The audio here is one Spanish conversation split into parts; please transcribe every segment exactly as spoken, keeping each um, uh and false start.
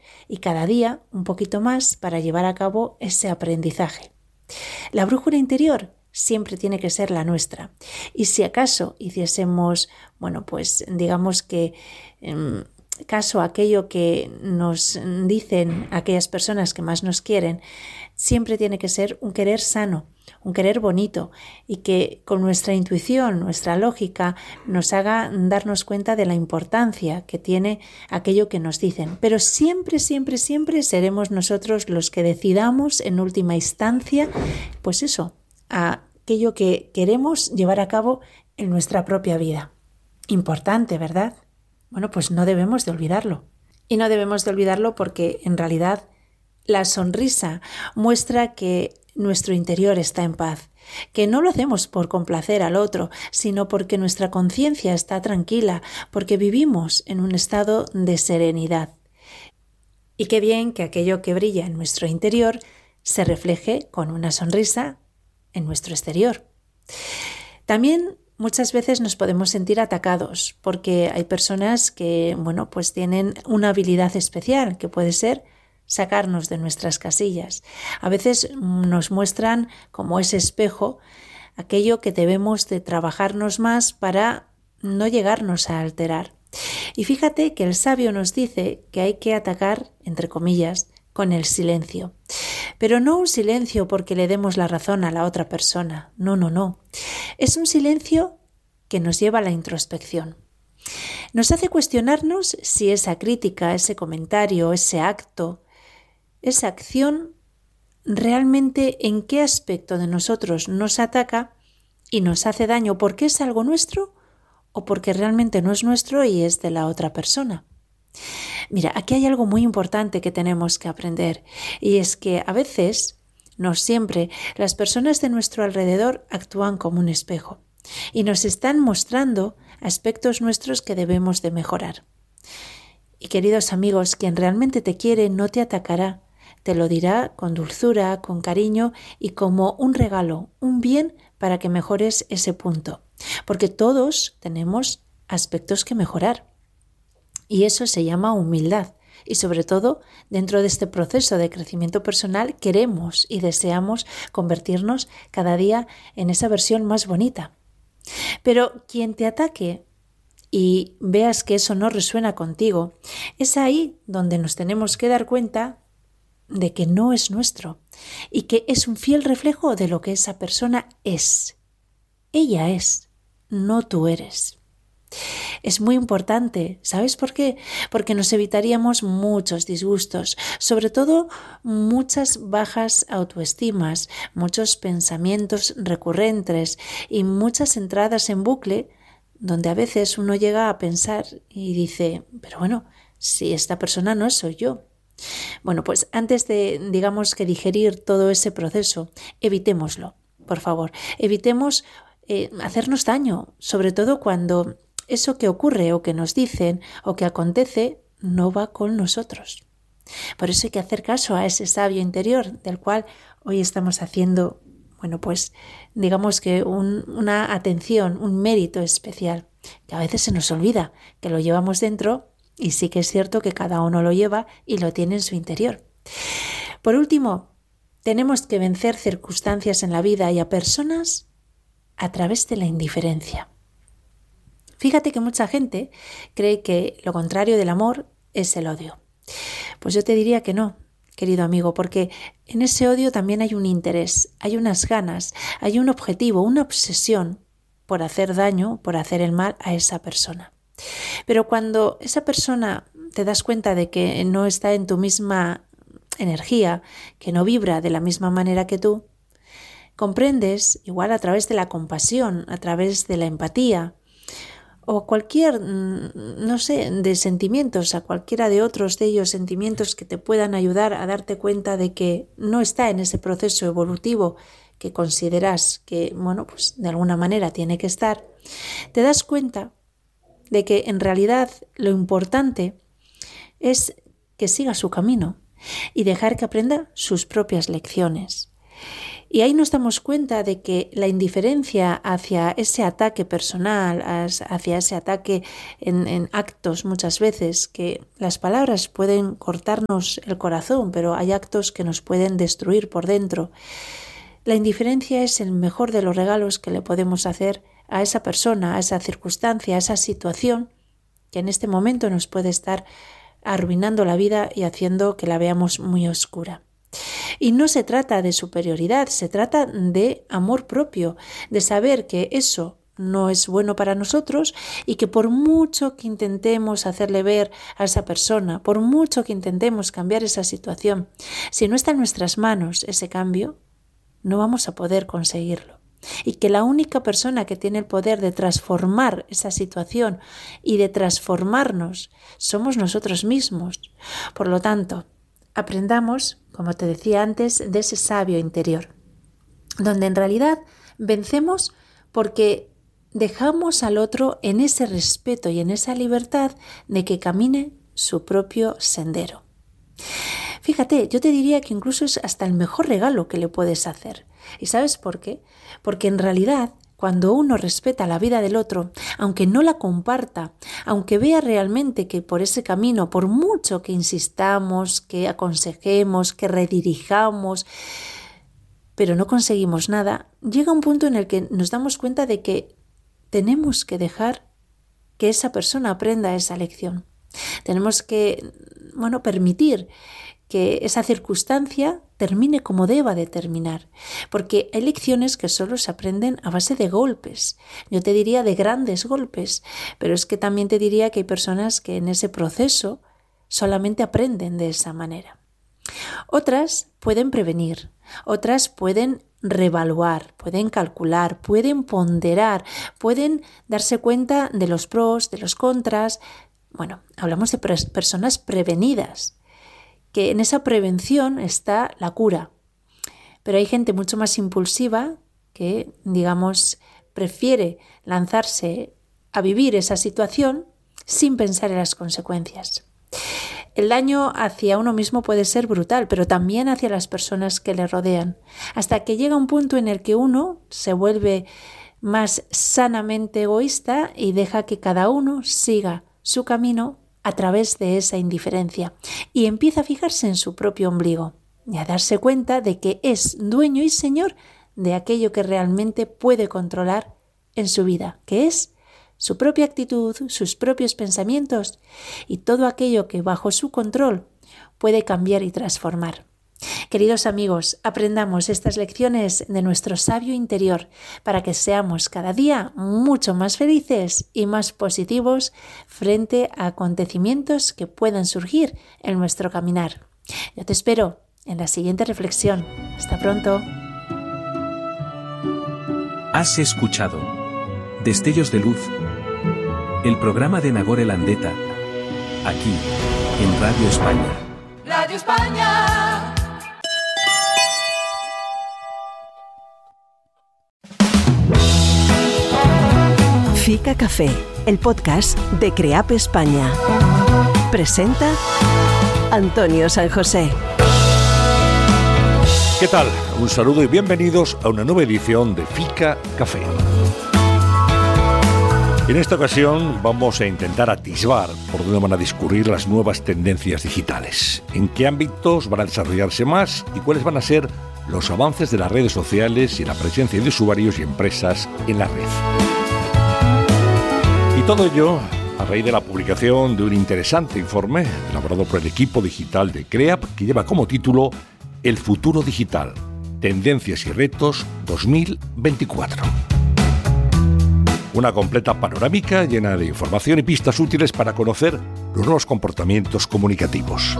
y cada día un poquito más para llevar a cabo ese aprendizaje. La brújula interior siempre tiene que ser la nuestra. Y si acaso hiciésemos, bueno, pues digamos que eh, caso a aquello que nos dicen aquellas personas que más nos quieren, siempre tiene que ser un querer sano, un querer bonito y que con nuestra intuición, nuestra lógica, nos haga darnos cuenta de la importancia que tiene aquello que nos dicen. Pero siempre, siempre, siempre seremos nosotros los que decidamos en última instancia, pues eso, aquello que queremos llevar a cabo en nuestra propia vida. Importante, ¿verdad? Bueno, pues no debemos de olvidarlo. Y no debemos de olvidarlo porque en realidad la sonrisa muestra que nuestro interior está en paz, que no lo hacemos por complacer al otro, sino porque nuestra conciencia está tranquila, porque vivimos en un estado de serenidad. Y qué bien que aquello que brilla en nuestro interior se refleje con una sonrisa en nuestro exterior. También muchas veces nos podemos sentir atacados porque hay personas que, bueno, pues tienen una habilidad especial que puede ser sacarnos de nuestras casillas. A veces nos muestran como ese espejo aquello que debemos de trabajarnos más para no llegarnos a alterar. Y fíjate que el sabio nos dice que hay que atacar, entre comillas, con el silencio. Pero no un silencio porque le demos la razón a la otra persona. No, no, no. Es un silencio que nos lleva a la introspección. Nos hace cuestionarnos si esa crítica, ese comentario, ese acto, esa acción, realmente en qué aspecto de nosotros nos ataca y nos hace daño porque es algo nuestro o porque realmente no es nuestro y es de la otra persona. Mira, aquí hay algo muy importante que tenemos que aprender y es que a veces, no siempre, las personas de nuestro alrededor actúan como un espejo y nos están mostrando aspectos nuestros que debemos de mejorar. Y queridos amigos, quien realmente te quiere no te atacará, te lo dirá con dulzura, con cariño y como un regalo, un bien para que mejores ese punto. Porque todos tenemos aspectos que mejorar. Y eso se llama humildad. Y sobre todo, dentro de este proceso de crecimiento personal, queremos y deseamos convertirnos cada día en esa versión más bonita. Pero quien te ataque y veas que eso no resuena contigo, es ahí donde nos tenemos que dar cuenta de que no es nuestro y que es un fiel reflejo de lo que esa persona es. Ella es, no tú eres. Es muy importante, ¿sabes por qué? Porque nos evitaríamos muchos disgustos, sobre todo muchas bajas autoestimas, muchos pensamientos recurrentes y muchas entradas en bucle donde a veces uno llega a pensar y dice, pero bueno, si esta persona no soy yo. Bueno, pues antes de, digamos que digerir todo ese proceso, evitémoslo, por favor. Evitemos eh, hacernos daño, sobre todo cuando eso que ocurre o que nos dicen o que acontece no va con nosotros. Por eso hay que hacer caso a ese sabio interior del cual hoy estamos haciendo, bueno, pues digamos que un, una atención, un mérito especial, que a veces se nos olvida que lo llevamos dentro. Y sí que es cierto que cada uno lo lleva y lo tiene en su interior. Por último, tenemos que vencer circunstancias en la vida y a personas a través de la indiferencia. Fíjate que mucha gente cree que lo contrario del amor es el odio. Pues yo te diría que no, querido amigo, porque en ese odio también hay un interés, hay unas ganas, hay un objetivo, una obsesión por hacer daño, por hacer el mal a esa persona. Pero cuando esa persona te das cuenta de que no está en tu misma energía, que no vibra de la misma manera que tú, comprendes, igual a través de la compasión, a través de la empatía o cualquier, no sé, de sentimientos, a cualquiera de otros de ellos sentimientos que te puedan ayudar a darte cuenta de que no está en ese proceso evolutivo que consideras que, bueno, pues de alguna manera tiene que estar, te das cuenta de que en realidad lo importante es que siga su camino y dejar que aprenda sus propias lecciones. Y ahí nos damos cuenta de que la indiferencia hacia ese ataque personal, hacia ese ataque en, en actos muchas veces, que las palabras pueden cortarnos el corazón, pero hay actos que nos pueden destruir por dentro. La indiferencia es el mejor de los regalos que le podemos hacer a esa persona, a esa circunstancia, a esa situación que en este momento nos puede estar arruinando la vida y haciendo que la veamos muy oscura. Y no se trata de superioridad, se trata de amor propio, de saber que eso no es bueno para nosotros y que por mucho que intentemos hacerle ver a esa persona, por mucho que intentemos cambiar esa situación, si no está en nuestras manos ese cambio, no vamos a poder conseguirlo. Y que la única persona que tiene el poder de transformar esa situación y de transformarnos somos nosotros mismos. Por lo tanto, aprendamos, como te decía antes, de ese sabio interior, donde en realidad vencemos porque dejamos al otro en ese respeto y en esa libertad de que camine su propio sendero. Fíjate, yo te diría que incluso es hasta el mejor regalo que le puedes hacer. ¿Y sabes por qué? Porque en realidad, cuando uno respeta la vida del otro, aunque no la comparta, aunque vea realmente que por ese camino, por mucho que insistamos, que aconsejemos, que redirijamos, pero no conseguimos nada, llega un punto en el que nos damos cuenta de que tenemos que dejar que esa persona aprenda esa lección. Tenemos que, bueno, permitir que esa circunstancia termine como deba de terminar, porque hay lecciones que solo se aprenden a base de golpes. Yo te diría de grandes golpes, pero es que también te diría que hay personas que en ese proceso solamente aprenden de esa manera. Otras pueden prevenir, otras pueden reevaluar, pueden calcular, pueden ponderar, pueden darse cuenta de los pros, de los contras. Bueno, hablamos de pres- personas prevenidas, que en esa prevención está la cura. Pero hay gente mucho más impulsiva que, digamos, prefiere lanzarse a vivir esa situación sin pensar en las consecuencias. El daño hacia uno mismo puede ser brutal, pero también hacia las personas que le rodean, hasta que llega un punto en el que uno se vuelve más sanamente egoísta y deja que cada uno siga su camino a través de esa indiferencia y empieza a fijarse en su propio ombligo y a darse cuenta de que es dueño y señor de aquello que realmente puede controlar en su vida, que es su propia actitud, sus propios pensamientos y todo aquello que bajo su control puede cambiar y transformar. Queridos amigos, aprendamos estas lecciones de nuestro sabio interior para que seamos cada día mucho más felices y más positivos frente a acontecimientos que puedan surgir en nuestro caminar. Yo te espero en la siguiente reflexión. Hasta pronto. Has escuchado Destellos de Luz, el programa de Nagore Landeta, aquí en Radio España. Radio España. Fica Café, el podcast de CREAP España. Presenta Antonio San José. ¿Qué tal? Un saludo y bienvenidos a una nueva edición de Fica Café. En esta ocasión vamos a intentar atisbar por dónde van a discurrir las nuevas tendencias digitales, en qué ámbitos van a desarrollarse más y cuáles van a ser los avances de las redes sociales y la presencia de usuarios y empresas en la red. Y todo ello a raíz de la publicación de un interesante informe elaborado por el equipo digital de CREAP que lleva como título El futuro digital, tendencias y retos dos mil veinticuatro. Una completa panorámica llena de información y pistas útiles para conocer los nuevos comportamientos comunicativos.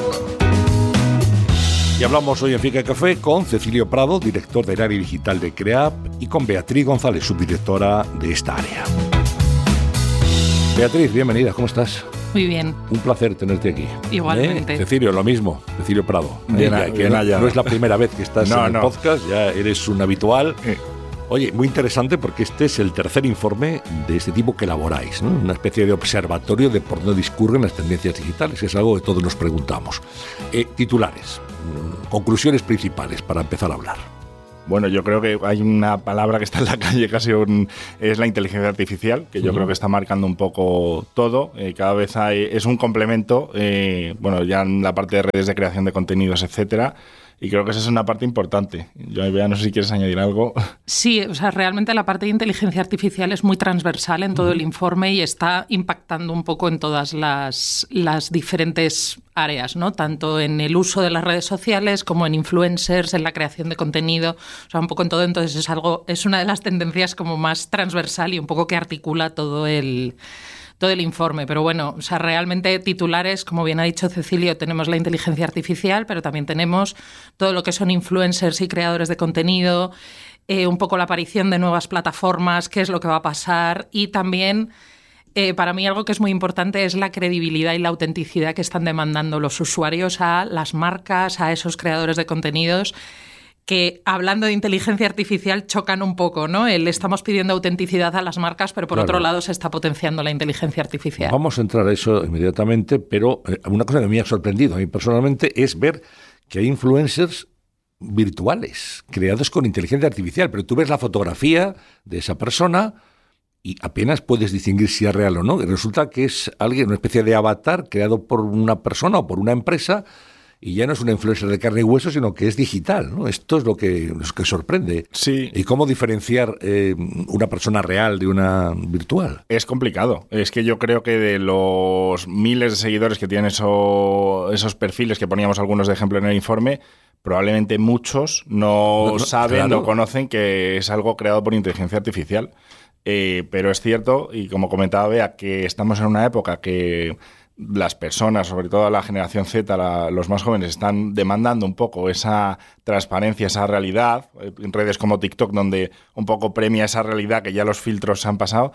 Y hablamos hoy en Fica Café con Cecilio Prado, director del área digital de CREAP, y con Beatriz González, subdirectora de esta área. Beatriz, bienvenida, ¿cómo estás? Muy bien. Un placer tenerte aquí. Igualmente. ¿Eh? Cecilio, lo mismo. Cecilio Prado. Bien, eh, bien que allá. No es la primera vez que estás no, en el no. podcast, ya eres un habitual. Eh. Oye, muy interesante porque este es el tercer informe de este tipo que elaboráis, ¿no? Una especie de observatorio de por dónde discurren las tendencias digitales, que es algo que todos nos preguntamos. Eh, titulares. conclusiones principales para empezar a hablar. Bueno, yo creo que hay una palabra que está en la calle casi, un, es la inteligencia artificial, que yo uh-huh. creo que está marcando un poco todo. Eh, cada vez hay, es un complemento, eh, bueno, ya en la parte de redes de creación de contenidos, etcétera. Y creo que esa es una parte importante. Yo, Bea, no sé si quieres añadir algo. Sí, o sea, realmente la parte de inteligencia artificial es muy transversal en todo uh-huh. el informe y está impactando un poco en todas las, las diferentes áreas, ¿no? Tanto en el uso de las redes sociales como en influencers, en la creación de contenido, o sea, un poco en todo. Entonces es algo, es una de las tendencias como más transversal y un poco que articula todo el... todo el informe, pero bueno, o sea, realmente titulares, como bien ha dicho Cecilio, tenemos la inteligencia artificial, pero también tenemos todo lo que son influencers y creadores de contenido, eh, un poco la aparición de nuevas plataformas, qué es lo que va a pasar y también, eh, para mí algo que es muy importante es la credibilidad y la autenticidad que están demandando los usuarios a las marcas, a esos creadores de contenidos, que hablando de inteligencia artificial chocan un poco, ¿no? El estamos pidiendo autenticidad a las marcas, pero por claro. otro lado se está potenciando la inteligencia artificial. Vamos a entrar a eso inmediatamente, pero una cosa que me ha sorprendido a mí personalmente es ver que hay influencers virtuales creados con inteligencia artificial, pero tú ves la fotografía de esa persona y apenas puedes distinguir si es real o no. Y resulta que es alguien, una especie de avatar creado por una persona o por una empresa. Y ya no es una influencer de carne y hueso, sino que es digital, ¿no? Esto es lo que, lo que sorprende. Sí. ¿Y cómo diferenciar eh, una persona real de una virtual? Es complicado. Es que yo creo que de los miles de seguidores que tienen eso, esos perfiles que poníamos algunos de ejemplo en el informe, probablemente muchos no, no, no saben claro. o conocen que es algo creado por inteligencia artificial. Eh, pero es cierto, y como comentaba Bea, que estamos en una época que las personas, sobre todo la generación Z, la, los más jóvenes, están demandando un poco esa transparencia, esa realidad, en redes como TikTok, donde un poco premia esa realidad que ya los filtros se han pasado,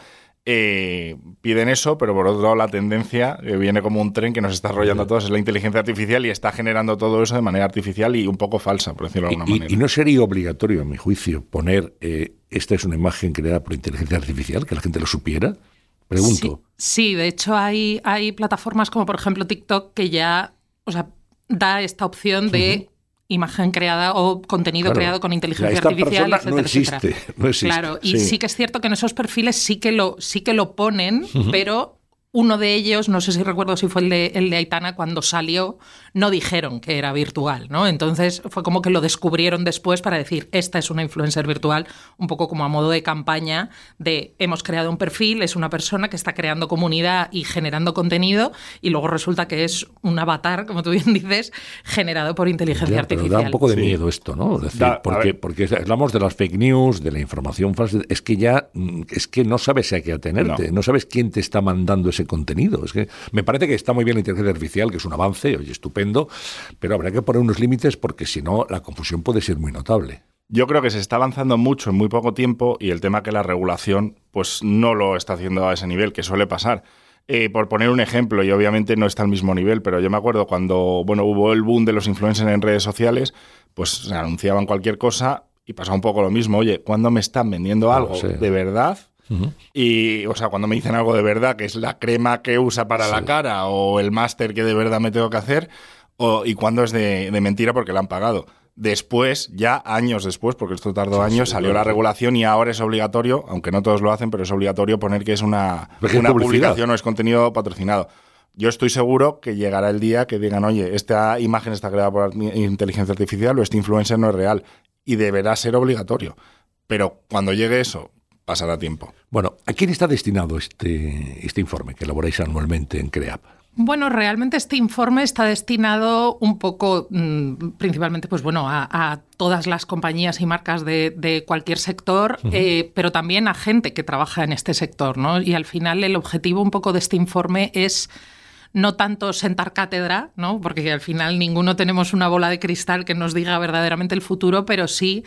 eh, piden eso, pero por otro lado la tendencia que viene como un tren que nos está arrollando a todos, es la inteligencia artificial y está generando todo eso de manera artificial y un poco falsa, por decirlo de alguna y, manera. Y no sería obligatorio, a mi juicio, poner eh, esta es una imagen creada por inteligencia artificial, que la gente lo supiera. Pregunto. Sí, sí, de hecho hay, hay plataformas como por ejemplo TikTok que ya, o sea, da esta opción de uh-huh. imagen creada o contenido claro. creado con inteligencia esta artificial, etcétera, no existe, etcétera. No existe. Claro, y sí. sí que es cierto que en esos perfiles sí que lo, sí que lo ponen, uh-huh. pero uno de ellos, no sé si recuerdo si fue el de, el de Aitana, cuando salió no dijeron que era virtual, ¿no? Entonces fue como que lo descubrieron después para decir, esta es una influencer virtual, un poco como a modo de campaña de hemos creado un perfil, es una persona que está creando comunidad y generando contenido y luego resulta que es un avatar, como tú bien dices, generado por inteligencia ya, artificial. Da un poco de sí. miedo esto, ¿no? Es decir, da, porque, porque hablamos de las fake news, de la información falsa, es que ya es que no sabes a qué atenerte, no, no sabes quién te está mandando ese contenido. Es que me parece que está muy bien la inteligencia artificial, que es un avance, oye, estupendo, pero habrá que poner unos límites porque si no la confusión puede ser muy notable. Yo creo que se está avanzando mucho en muy poco tiempo y el tema que la regulación pues no lo está haciendo a ese nivel, que suele pasar. Eh, por poner un ejemplo, y obviamente no está al mismo nivel, pero yo me acuerdo cuando bueno, hubo el boom de los influencers en redes sociales, pues se anunciaban cualquier cosa y pasaba un poco lo mismo. Oye, ¿cuándo me están vendiendo algo no, sí. de verdad? Uh-huh. Y, o sea, cuando me dicen algo de verdad, que es la crema que usa para sí. la cara o el máster que de verdad me tengo que hacer, o, y cuando es de, de mentira porque la han pagado. Después, ya años después, porque esto tardó sí, años, sí, salió claro. la regulación y ahora es obligatorio, aunque no todos lo hacen, pero es obligatorio poner que es una, una publicación o es contenido patrocinado. Yo estoy seguro que llegará el día que digan, oye, esta imagen está creada por inteligencia artificial o este influencer no es real, y deberá ser obligatorio. Pero cuando llegue eso, pasará tiempo. Bueno, ¿a quién está destinado este, este informe que elaboráis anualmente en CREAP? Bueno, realmente este informe está destinado un poco, mmm, principalmente, pues bueno, a, a todas las compañías y marcas de, de cualquier sector, uh-huh. eh, pero también a gente que trabaja en este sector, ¿no? Y al final el objetivo un poco de este informe es no tanto sentar cátedra, ¿no? Porque al final ninguno tenemos una bola de cristal que nos diga verdaderamente el futuro, pero sí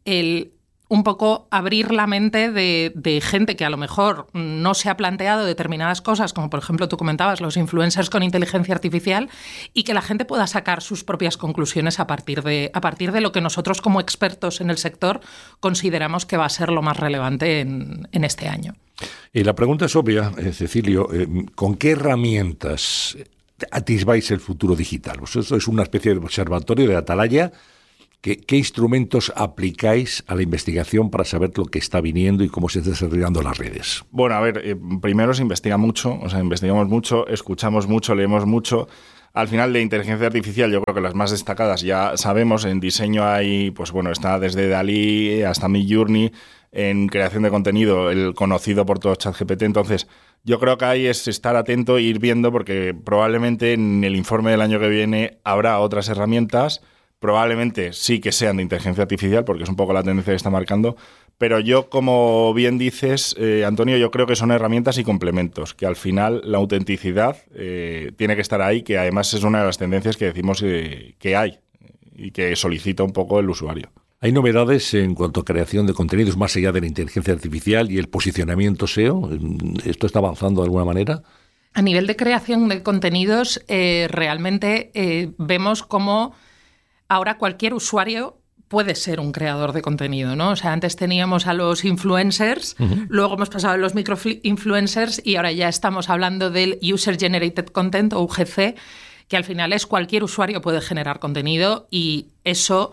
el un poco abrir la mente de, de gente que a lo mejor no se ha planteado determinadas cosas, como por ejemplo tú comentabas, los influencers con inteligencia artificial, y que la gente pueda sacar sus propias conclusiones a partir de, a partir de lo que nosotros como expertos en el sector consideramos que va a ser lo más relevante en, en este año. Y la pregunta es obvia, eh, Cecilio, eh, ¿con qué herramientas atisbáis el futuro digital? Pues eso es una especie de observatorio de atalaya. ¿Qué, ¿Qué instrumentos aplicáis a la investigación para saber lo que está viniendo y cómo se están desarrollando las redes? Bueno, a ver, eh, primero se investiga mucho, o sea, investigamos mucho, escuchamos mucho, leemos mucho. Al final de inteligencia artificial, yo creo que las más destacadas ya sabemos. En diseño hay, pues bueno, está desde DALL-E hasta Midjourney. En creación de contenido, el conocido por todos ChatGPT. Entonces, yo creo que ahí es estar atento e ir viendo, porque probablemente en el informe del año que viene habrá otras herramientas. Probablemente sí que sean de inteligencia artificial, porque es un poco la tendencia que está marcando, pero yo, como bien dices, eh, Antonio, yo creo que son herramientas y complementos, que al final la autenticidad eh, tiene que estar ahí, que además es una de las tendencias que decimos eh, que hay y que solicita un poco el usuario. ¿Hay novedades en cuanto a creación de contenidos más allá de la inteligencia artificial y el posicionamiento S E O? ¿Esto está avanzando de alguna manera? A nivel de creación de contenidos, eh, realmente eh, vemos cómo ahora cualquier usuario puede ser un creador de contenido, ¿no? O sea, antes teníamos a los influencers, uh-huh. luego hemos pasado a los micro-influencers y ahora ya estamos hablando del User Generated Content, o U G C, que al final es cualquier usuario puede generar contenido, y eso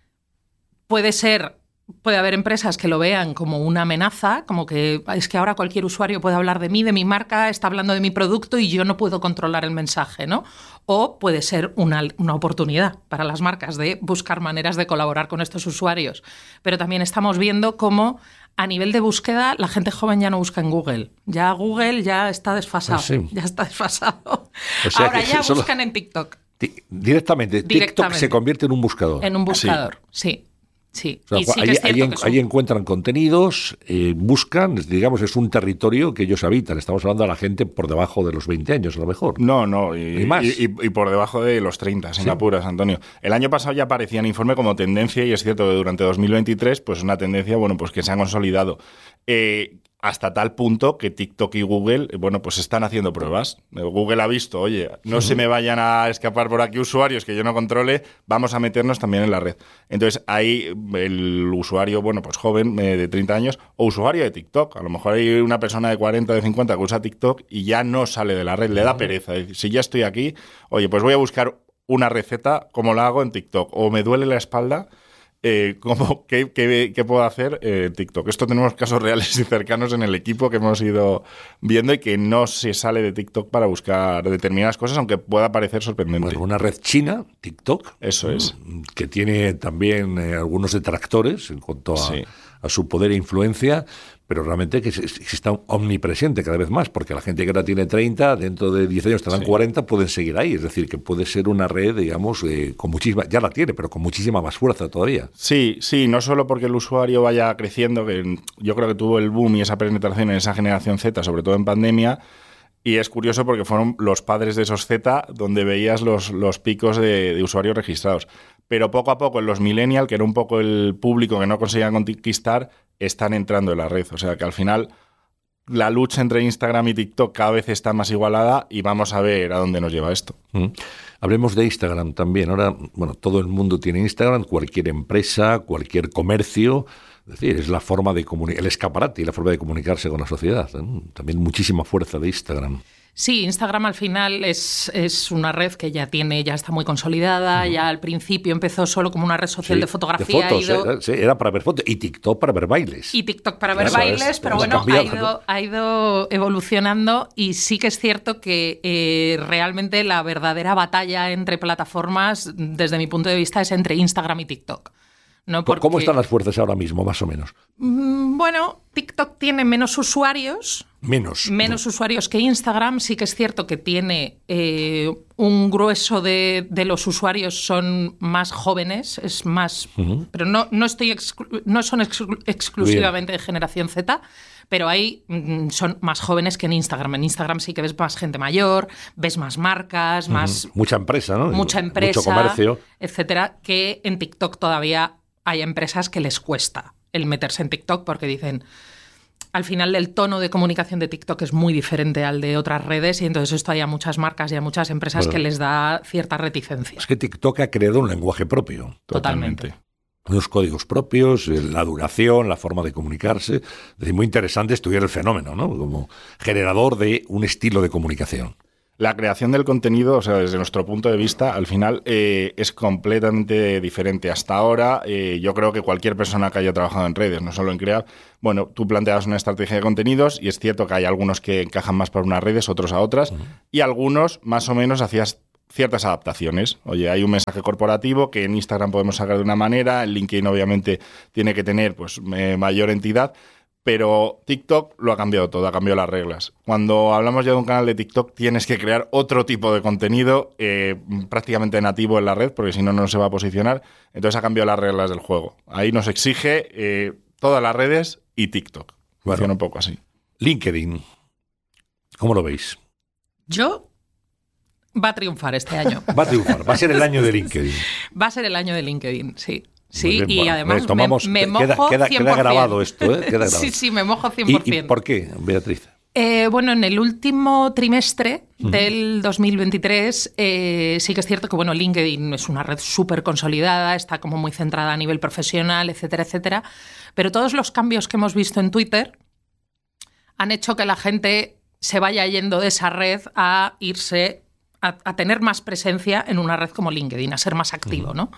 puede ser... Puede haber empresas que lo vean como una amenaza, como que es que ahora cualquier usuario puede hablar de mí, de mi marca, está hablando de mi producto y yo no puedo controlar el mensaje, ¿no? O puede ser una, una oportunidad para las marcas de buscar maneras de colaborar con estos usuarios. Pero también estamos viendo cómo a nivel de búsqueda la gente joven ya no busca en Google. Ya Google ya está desfasado. Ah, sí. Ya está desfasado. O sea, ahora ya solo... buscan en TikTok. Directamente. Directamente. TikTok se convierte en un buscador. En un buscador, sí. sí. Sí, o sea, y sí ahí, que es ahí, en, que son... ahí encuentran contenidos, eh, buscan, digamos, es un territorio que ellos habitan. Estamos hablando de la gente por debajo de los veinte años, a lo mejor. No, no, y, y más. Y, y, y por debajo de los treinta, sin sí. apuras, Antonio. El año pasado ya aparecía en informe como tendencia, y es cierto que durante dos mil veintitrés, pues una tendencia, bueno, pues que se ha consolidado. Eh, hasta tal punto que TikTok y Google, bueno, pues están haciendo pruebas. Google ha visto, oye, no uh-huh. se me vayan a escapar por aquí usuarios que yo no controle, vamos a meternos también en la red. Entonces, ahí el usuario, bueno, pues joven, eh, de treinta años, o usuario de TikTok, a lo mejor hay una persona de cuarenta, de cincuenta que usa TikTok y ya no sale de la red, le da pereza. Es decir, si ya estoy aquí, oye, pues voy a buscar una receta como la hago en TikTok, o me duele la espalda, Eh, ¿cómo, qué, qué, ¿Qué puedo hacer en eh, TikTok? Esto tenemos casos reales y cercanos en el equipo que hemos ido viendo, y que no se sale de TikTok para buscar determinadas cosas, aunque pueda parecer sorprendente. Bueno, una red china, TikTok, eso es, que tiene también eh, algunos detractores en cuanto a, sí. a su poder e influencia, pero realmente que está omnipresente cada vez más, porque la gente que ahora tiene treinta, dentro de diez años tendrán sí. cuarenta, pueden seguir ahí. Es decir, que puede ser una red, digamos, eh, con muchísima, ya la tiene, pero con muchísima más fuerza todavía. Sí, sí, no solo porque el usuario vaya creciendo, que yo creo que tuvo el boom y esa penetración en esa generación Z, sobre todo en pandemia, y es curioso porque fueron los padres de esos Z donde veías los, los picos de, de usuarios registrados. Pero poco a poco en los millennials, que era un poco el público que no conseguían conquistar, están entrando en la red. O sea que al final la lucha entre Instagram y TikTok cada vez está más igualada, y vamos a ver a dónde nos lleva esto. Mm. Hablemos de Instagram también. Ahora, bueno, todo el mundo tiene Instagram, cualquier empresa, cualquier comercio. Es decir, es la forma de comunicar, el escaparate y la forma de comunicarse con la sociedad, ¿no? También muchísima fuerza de Instagram. Sí, Instagram al final es, es una red que ya tiene, ya está muy consolidada. Uh-huh. Ya al principio empezó solo como una red social sí, de fotografía. De fotos, ha ido... era, sí, era para ver fotos. Y TikTok para ver bailes. Y TikTok para ver Eso bailes, es, pero bueno, ha ido, ha ido evolucionando, y sí que es cierto que eh, realmente la verdadera batalla entre plataformas, desde mi punto de vista, es entre Instagram y TikTok. ¿No? Porque, ¿Cómo están las fuerzas ahora mismo, más o menos? Bueno, TikTok tiene menos usuarios. Menos. Menos usuarios que Instagram. Sí que es cierto que tiene eh, un grueso de, de los usuarios son más jóvenes, es más, uh-huh. pero no, no, estoy exclu- no son exclu- exclusivamente Bien. de generación Z, pero ahí mm, son más jóvenes que en Instagram. En Instagram sí que ves más gente mayor, ves más marcas, uh-huh. más... Mucha empresa, ¿no? Mucha empresa, mucho comercio, etcétera, que en TikTok todavía hay empresas que les cuesta el meterse en TikTok, porque dicen, al final el tono de comunicación de TikTok es muy diferente al de otras redes, y entonces esto hay a muchas marcas y a muchas empresas bueno, que les da cierta reticencia. Es que TikTok ha creado un lenguaje propio. Totalmente. Totalmente. Unos códigos propios, la duración, la forma de comunicarse. Es decir, muy interesante estudiar el fenómeno, ¿no? Como generador de un estilo de comunicación. la creación del contenido, o sea, desde nuestro punto de vista, al final eh, es completamente diferente. Hasta ahora, eh, yo creo que cualquier persona que haya trabajado en redes, no solo en Crea, bueno, tú planteabas una estrategia de contenidos y es cierto que hay algunos que encajan más para unas redes, otros a otras, uh-huh. y algunos más o menos hacías ciertas adaptaciones. Oye, hay un mensaje corporativo que en Instagram podemos sacar de una manera, en LinkedIn obviamente tiene que tener pues eh, mayor entidad, pero TikTok lo ha cambiado todo, ha cambiado las reglas. Cuando hablamos ya de un canal de TikTok, tienes que crear otro tipo de contenido eh, prácticamente nativo en la red, porque si no, no se va a posicionar. Entonces ha cambiado las reglas del juego. Ahí nos exige eh, todas las redes y TikTok. Bueno, funciona un poco así. LinkedIn, ¿cómo lo veis? Yo... Va a triunfar este año. Va a triunfar, va a ser el año de LinkedIn. Va a ser el año de LinkedIn, sí. Sí, bien, y bueno, además tomamos, me, me mojo queda, queda, cien por ciento. Queda grabado esto, ¿eh? Queda grabado. Sí, sí, me mojo cien por ciento. ¿Y, y por qué, Beatriz? Eh, bueno, en el último trimestre del dos mil veintitrés eh, sí que es cierto que bueno, LinkedIn es una red súper consolidada, está como muy centrada a nivel profesional, etcétera, etcétera. Pero todos los cambios que hemos visto en Twitter han hecho que la gente se vaya yendo de esa red a irse... A, a tener más presencia en una red como LinkedIn, a ser más activo, ¿no?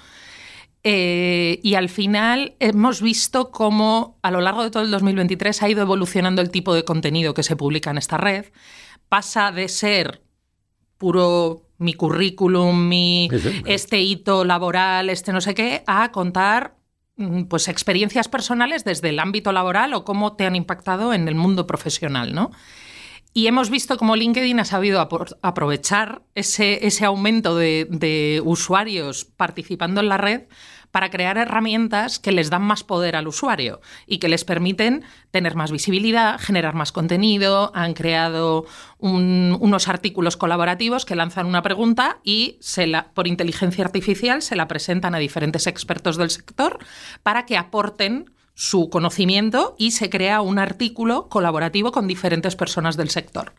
Eh, y al final hemos visto cómo a lo largo de todo el dos mil veintitrés ha ido evolucionando el tipo de contenido que se publica en esta red. Pasa de ser puro mi currículum, mi sí, sí. este hito laboral, este no sé qué, a contar pues experiencias personales desde el ámbito laboral o cómo te han impactado en el mundo profesional, ¿no? Y hemos visto cómo LinkedIn ha sabido aprovechar ese, ese aumento de, de usuarios participando en la red para crear herramientas que les dan más poder al usuario y que les permiten tener más visibilidad, generar más contenido. Han creado un, unos artículos colaborativos que lanzan una pregunta y se la, por inteligencia artificial se la presentan a diferentes expertos del sector para que aporten su conocimiento y se crea un artículo colaborativo con diferentes personas del sector.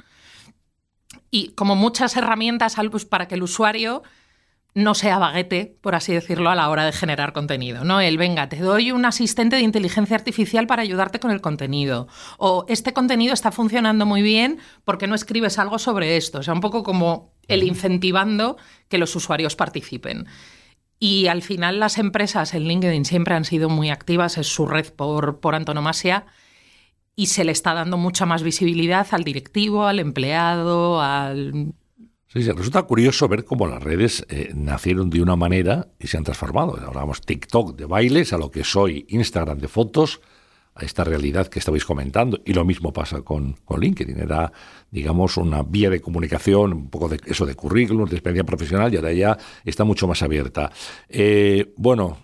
Y como muchas herramientas pues, para que el usuario no sea baguete, por así decirlo, a la hora de generar contenido, ¿no? El, venga, te doy un asistente de inteligencia artificial para ayudarte con el contenido. O este contenido está funcionando muy bien, ¿por qué no escribes algo sobre esto? O sea, un poco como el incentivando que los usuarios participen. Y al final las empresas en LinkedIn siempre han sido muy activas, es su red por, por antonomasia, y se le está dando mucha más visibilidad al directivo, al empleado, al... Sí, sí, resulta curioso ver cómo las redes eh, nacieron de una manera y se han transformado. Hablábamos TikTok de bailes, a lo que soy Instagram de fotos, a esta realidad que estabais comentando. Y lo mismo pasa con, con LinkedIn. Era, digamos, una vía de comunicación, un poco de eso de currículum, de experiencia profesional, y ahora ya está mucho más abierta. Eh, bueno,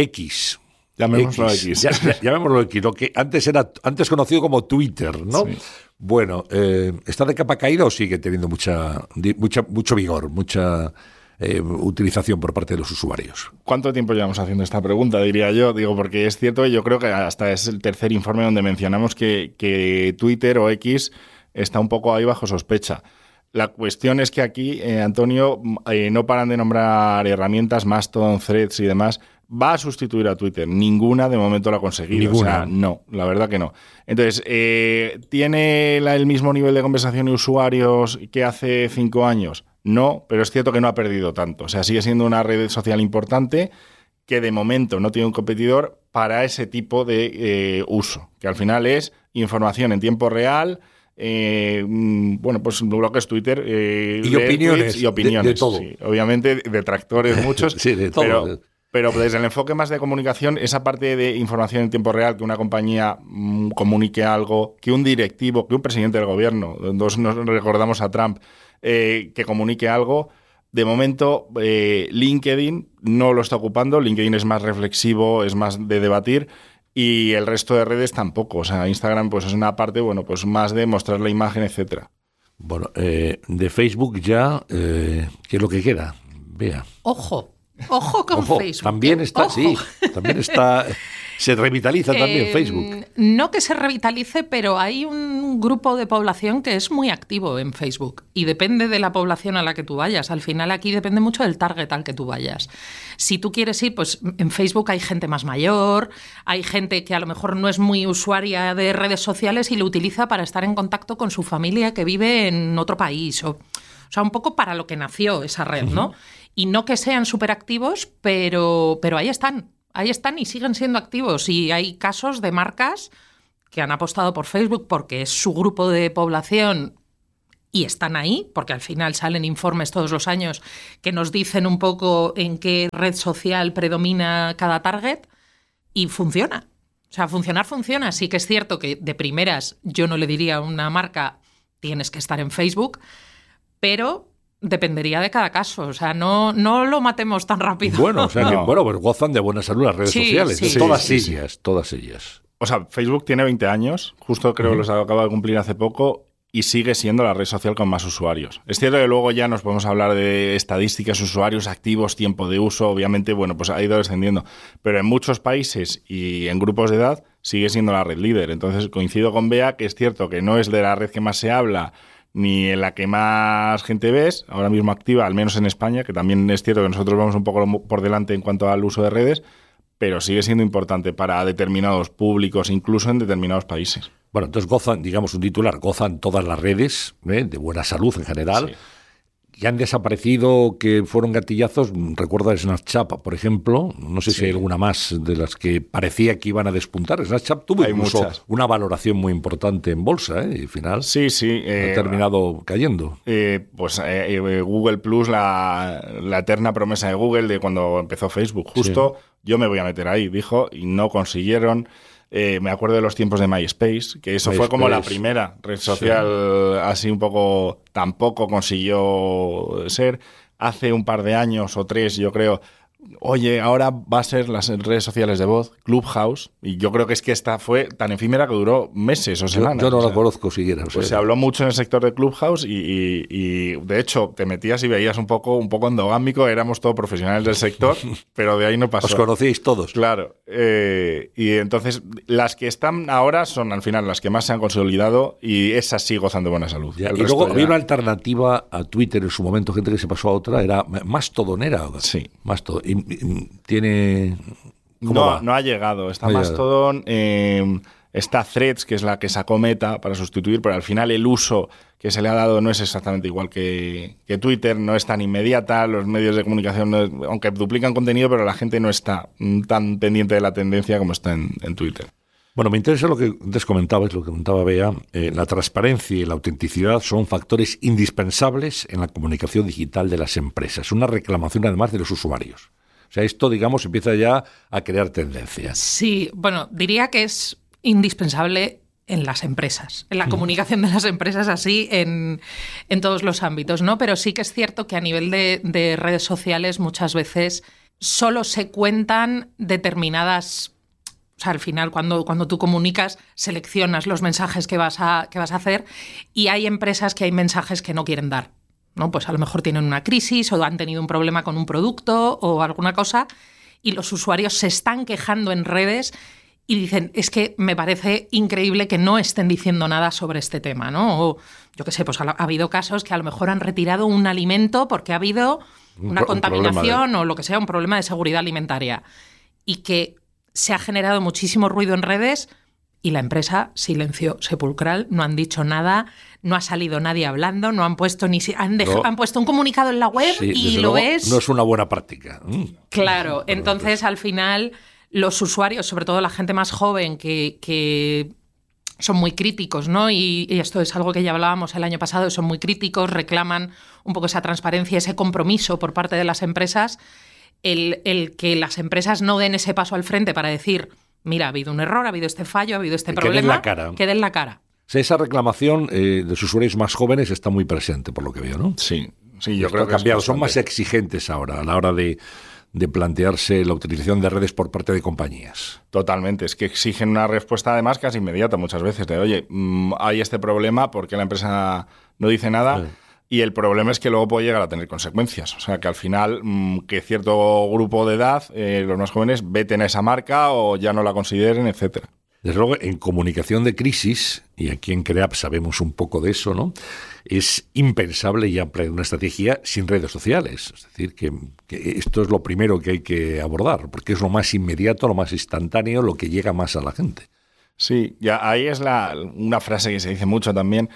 X. Llamémoslo X. X. Ya, ya, llamémoslo X, lo que antes era antes conocido como Twitter, ¿no? Sí. Bueno, eh, ¿está de capa caída o sigue teniendo mucha, mucha mucho vigor, mucha eh, utilización por parte de los usuarios? ¿Cuánto tiempo llevamos haciendo esta pregunta, diría yo? Digo, porque es cierto que yo creo que hasta es el tercer informe donde mencionamos que, que Twitter o X está un poco ahí bajo sospecha. La cuestión es que aquí, eh, Antonio, eh, no paran de nombrar herramientas, Mastodon, Threads y demás. ¿Va a sustituir a Twitter? Ninguna de momento lo ha conseguido. Ninguna. O sea, no, la verdad que no. Entonces, eh, ¿tiene la, el mismo nivel de conversación y usuarios que hace cinco años? No, pero es cierto que no ha perdido tanto. O sea, sigue siendo una red social importante que de momento no tiene un competidor para ese tipo de eh, uso, que al final es información en tiempo real. Eh, bueno, pues lo que es Twitter eh, y, opiniones, y opiniones de, de todo. Sí, obviamente detractores muchos, sí, de todo. Pero, pero desde el enfoque más de comunicación, esa parte de información en tiempo real, que una compañía mmm, comunique algo, que un directivo, que un presidente del gobierno, nos recordamos a Trump, eh, que comunique algo. De momento, eh, LinkedIn no lo está ocupando. LinkedIn es más reflexivo, es más de debatir. Y el resto de redes tampoco. O sea, Instagram pues es una parte, bueno, pues más de mostrar la imagen, etcétera. Bueno, eh, de Facebook ya, eh, ¿qué es lo que queda? Vea. Ojo, ojo con Ojo, Facebook. También está, Ojo. sí, también está... Se revitaliza también eh, Facebook. No que se revitalice, pero hay un grupo de población que es muy activo en Facebook y depende de la población a la que tú vayas. Al final aquí depende mucho del target al que tú vayas. Si tú quieres ir, pues en Facebook hay gente más mayor, hay gente que a lo mejor no es muy usuaria de redes sociales y lo utiliza para estar en contacto con su familia que vive en otro país o... O sea, un poco para lo que nació esa red, ¿no? Uh-huh. Y no que sean súper activos, pero, pero ahí están. Ahí están y siguen siendo activos. Y hay casos de marcas que han apostado por Facebook porque es su grupo de población y están ahí, porque al final salen informes todos los años que nos dicen un poco en qué red social predomina cada target y funciona. O sea, funcionar funciona. Sí que es cierto que de primeras yo no le diría a una marca tienes que estar en Facebook, pero dependería de cada caso. O sea, no, no lo matemos tan rápido. Bueno, o sea, no. que, bueno, pues gozan de buena salud las redes sí, sociales. Sí, todas sí, ellas, sí. todas ellas. O sea, Facebook tiene veinte años, justo creo que uh-huh. los acaba de cumplir hace poco, y sigue siendo la red social con más usuarios. Es cierto que luego ya nos podemos hablar de estadísticas, usuarios activos, tiempo de uso, obviamente, bueno, pues ha ido descendiendo. Pero en muchos países y en grupos de edad sigue siendo la red líder. Entonces coincido con Bea que es cierto que no es de la red que más se habla ni en la que más gente ves, ahora mismo activa, al menos en España, que también es cierto que nosotros vamos un poco por delante en cuanto al uso de redes, pero sigue siendo importante para determinados públicos, incluso en determinados países. Bueno, entonces gozan, digamos un titular, gozan todas las redes, ¿eh? de buena salud en general. Sí. Y han desaparecido, que fueron gatillazos, recuerdo a Snapchat, por ejemplo, no sé sí. si hay alguna más de las que parecía que iban a despuntar. Snapchat tuvo hay incluso muchas. Una valoración muy importante en bolsa, ¿eh? Y al final sí, sí, eh, ha terminado cayendo. Eh, pues eh, Google Plus, la, la eterna promesa de Google de cuando empezó Facebook, justo sí. yo me voy a meter ahí, dijo, y no consiguieron. Eh, me acuerdo de los tiempos de MySpace, que eso MySpace. Fue como la primera red social sí. así un poco, tampoco consiguió ser. Hace un par de años o tres, yo creo, oye, ahora va a ser las redes sociales de voz, Clubhouse, y yo creo que es que esta fue tan efímera que duró meses o semanas. Yo, yo no o sea, la conozco siquiera. O sea, pues se habló mucho en el sector de Clubhouse y, y, y de hecho te metías y veías un poco un poco endogámico, éramos todos profesionales del sector, pero de ahí no pasó. Os conocíais todos. Claro. Eh, y entonces las que están ahora son al final las que más se han consolidado y esas sí gozan de buena salud. Ya, y luego ya... había una alternativa a Twitter en su momento, gente que se pasó a otra, era Mastodonera. Sí. Mastodon. Y, ¿Tiene...? No, va? no ha llegado. Está Mastodon, eh, está Threads, que es la que sacó Meta para sustituir, pero al final el uso que se le ha dado no es exactamente igual que, que Twitter, no es tan inmediata, los medios de comunicación, no, aunque duplican contenido, pero la gente no está tan pendiente de la tendencia como está en, en Twitter. Bueno, me interesa lo que antes comentabas, lo que comentaba Bea. Eh, la transparencia y la autenticidad son factores indispensables en la comunicación digital de las empresas. Una reclamación además de los usuarios. O sea, esto, digamos, empieza ya a crear tendencias. Sí, bueno, diría que es indispensable en las empresas, en la comunicación de las empresas así, en, en todos los ámbitos, ¿no? Pero sí que es cierto que a nivel de, de redes sociales muchas veces solo se cuentan determinadas... O sea, al final, cuando, cuando tú comunicas, seleccionas los mensajes que vas a, que vas a hacer y hay empresas que hay mensajes que no quieren dar, ¿no? Pues a lo mejor tienen una crisis o han tenido un problema con un producto o alguna cosa y los usuarios se están quejando en redes y dicen, es que me parece increíble que no estén diciendo nada sobre este tema, ¿no? O yo qué sé, pues ha, ha habido casos que a lo mejor han retirado un alimento porque ha habido una un, contaminación un de... o lo que sea, un problema de seguridad alimentaria y que se ha generado muchísimo ruido en redes y la empresa, silencio sepulcral, no han dicho nada, no ha salido nadie hablando, no han puesto ni si han, dejado, no. han puesto un comunicado en la web sí, y lo ves. No es una buena práctica. Claro, entonces al final los usuarios, sobre todo la gente más joven que, que son muy críticos, ¿no? Y, y esto es algo que ya hablábamos el año pasado, son muy críticos, reclaman un poco esa transparencia, ese compromiso por parte de las empresas. El, el que las empresas no den ese paso al frente para decir, mira, ha habido un error, ha habido este fallo, ha habido este que problema, den la cara. que den la cara. O sea, esa reclamación eh, de los usuarios más jóvenes está muy presente, por lo que veo, ¿no? Sí, sí, yo Esto creo que ha cambiado. es Son más exigentes ahora a la hora de, de plantearse la utilización de redes por parte de compañías. Totalmente, es que exigen una respuesta además casi inmediata muchas veces de, oye, mmm, hay este problema, ¿por qué la empresa no dice nada? Sí. Y el problema es que luego puede llegar a tener consecuencias. O sea, que al final, mmm, que cierto grupo de edad, eh, los más jóvenes, veten a esa marca o ya no la consideren, etcétera. Desde luego, en comunicación de crisis, y aquí en CREAP sabemos un poco de eso, ¿no? Es impensable ya emplear una estrategia sin redes sociales. Es decir, que, que esto es lo primero que hay que abordar, porque es lo más inmediato, lo más instantáneo, lo que llega más a la gente. Sí, ya ahí es la, una frase que se dice mucho también,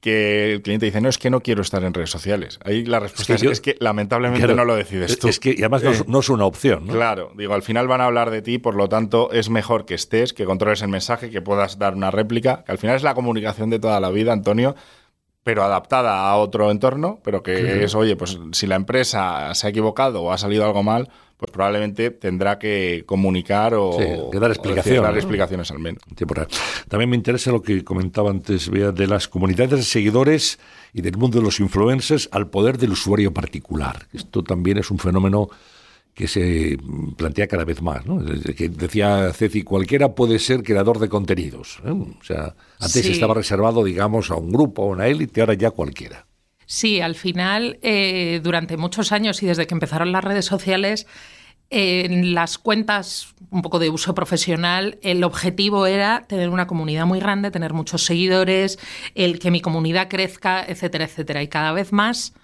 que el cliente dice, no, es que no quiero estar en redes sociales. Ahí la respuesta es que, es que, yo, es que lamentablemente claro, no lo decides tú. Es que y además eh, no, es, no es una opción, ¿no? Claro, digo, al final van a hablar de ti, por lo tanto es mejor que estés, que controles el mensaje, que puedas dar una réplica, que al final es la comunicación de toda la vida, Antonio, pero adaptada a otro entorno, pero que claro. es, oye, pues si la empresa se ha equivocado o ha salido algo mal, pues probablemente tendrá que comunicar o, sí, que dar, explicación, dar ¿no? explicaciones al menos. También me interesa lo que comentaba antes, Bea, de las comunidades de seguidores y del mundo de los influencers al poder del usuario particular. Esto también es un fenómeno que se plantea cada vez más, ¿no? Que decía Ceci, cualquiera puede ser creador de contenidos, ¿eh? O sea, antes sí. estaba reservado, digamos, a un grupo, a una élite, ahora ya cualquiera. Sí, al final, eh, durante muchos años y desde que empezaron las redes sociales, eh, en las cuentas un poco de uso profesional, el objetivo era tener una comunidad muy grande, tener muchos seguidores, el que mi comunidad crezca, etcétera, etcétera. Y cada vez más